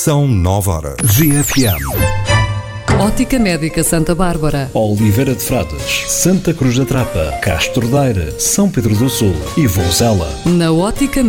São 9h. GFM. Ótica Médica Santa Bárbara, Oliveira de Frades, Santa Cruz da Trapa, Castro Daire, São Pedro do Sul e Vozela. na Ótica